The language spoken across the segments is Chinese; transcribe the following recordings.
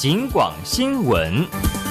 警广新闻。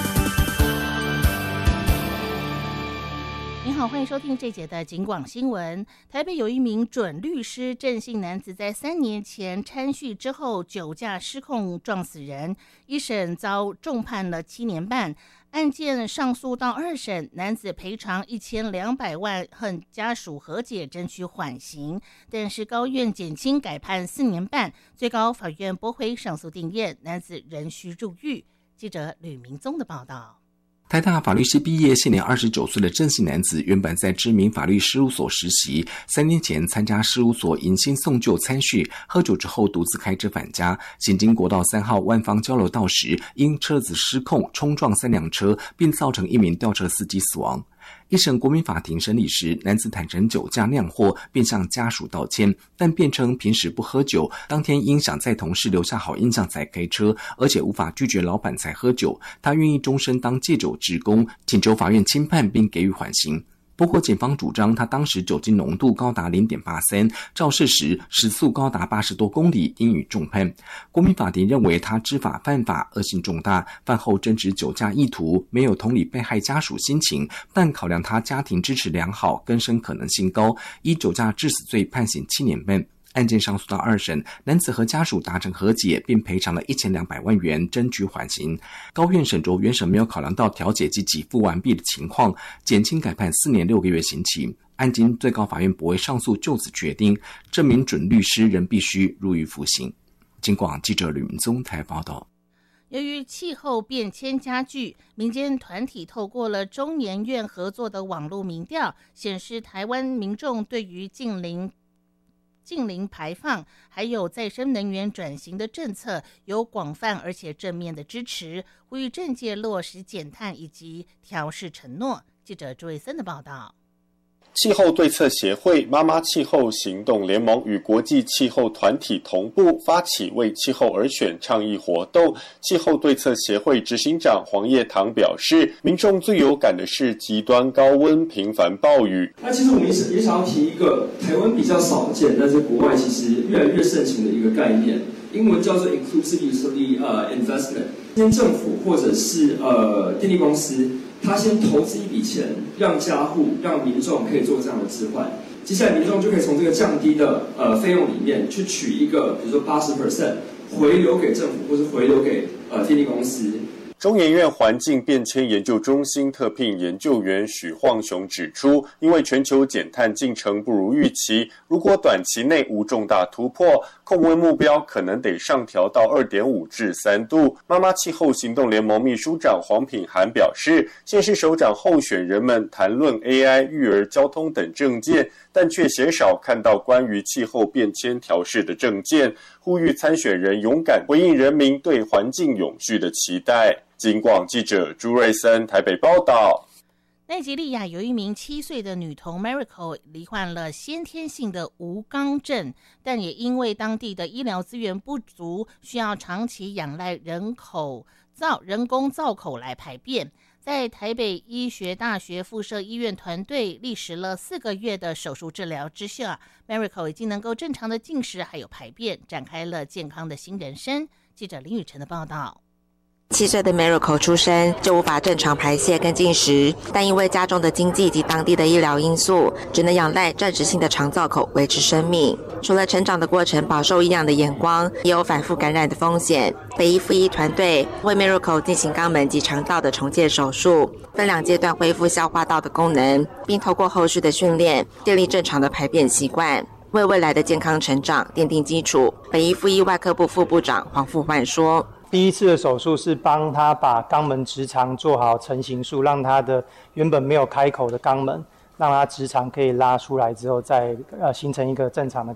您好，欢迎收听这节的警广新闻。台北有一名准律师郑姓男子在3年前参叙之后酒驾失控撞死人，一审遭重判了7年半。案件上诉到2审，男子赔偿1200万，和家属和解争取缓刑，但是高院减轻改判4年半，最高法院驳回上诉定谳，男子仍需入狱。记者吕明宗的报道。 台大法律系毕业，现年29岁的郑姓男子，原本在知名法律事务所实习，3年前参加事务所迎新送旧参叙，喝酒之后独自开车返家，行经国道3号万方交流道时，因车子失控冲撞3辆车，并造成1名吊车司机死亡。一审国民法庭审理时，男子坦承酒驾酿祸，并向家属道歉，但辩称平时不喝酒，当天因想在同事留下好印象才开车，而且无法拒绝老板才喝酒。他愿意终身当戒酒职工，请求法院轻判并给予缓刑。不过检方主张他当时酒精浓度高达 0.83， 肇事时时速高达80多公里，应予重判。国民法庭认为他知法犯法，恶性重大，犯后正值酒驾意图，没有同理被害家属心情，但考量他家庭支持良好，更生可能性高，依酒驾致死罪判刑7年半。案件上诉到2审，男子和家属达成和解，并赔偿了1200万元，争取缓刑。高院审酌原审没有考量到调解及给付完毕的情况，减轻改判4年6个月刑期。案经最高法院驳回上诉，就此决定，这名准律师仍必须入狱服刑。警广记者吕明宗台报道。 由于气候变迁加剧，民间团体透过了中研院合作的网络民调，显示台湾民众对于近零排放还有再生能源转型的政策有广泛而且正面的支持，呼吁政界落实减碳以及调适承诺。记者朱卫森的报道。 气候对策协会、妈妈气候行动联盟与国际气候团体同步发起为气候而选倡议活动。气候对策协会执行长黄叶堂表示，民众最有感的是极端高温、频繁暴雨。 那其实我们也想要提一个台湾比较少见，但是国外其实越来越盛行的一个概念，英文叫做 inclusive investment。今天政府或者是电力公司，他先投资一笔钱，让家户、让民众可以做这样的置换，接下来民众就可以从这个降低的费用里面去取一个，比如说80% 回流给政府，或是回流给电力公司。 中研院环境变迁研究中心特聘研究员许晃雄指出，因为全球减碳进程不如预期，如果短期内无重大突破，控温目标可能得上调到2.5至3度。妈妈气候行动联盟秘书长黄品涵表示，县市首长候选人们谈论 AI、育儿、交通等政见，但却鲜少看到关于气候变迁调适的政见，呼吁参选人勇敢回应人民对环境永续的期待。警广记者朱瑞森台北报道。 奈及利亚有一名7岁的女童 Miracle 罹患了先天性的无肛症，但也因为当地的医疗资源不足，需要长期仰赖人工造口来排便。在台北医学大学附设医院团队历时了4个月的手术治疗之下， Miracle 已经能够正常的进食还有排便，展开了健康的新人生。记者林雨晨的报道。 7岁的 Miracle 出生就无法正常排泄跟进食，但因为家中的经济及当地的医疗因素，只能仰赖暂时性的肠造口维持生命。除了成长的过程饱受异样的眼光，也有反复感染的风险。北医附医团队为 Miracle 进行肛门及肠道的重建手术，分2阶段恢复消化道的功能，并透过后续的训练建立正常的排便习惯，为未来的健康成长奠定基础。北医附医外科部副部长黄富焕说， 第一次的手术是帮他把肛门直肠做好成形术，让他的原本没有开口的肛门，让他直肠可以拉出来之后，再形成一个正常的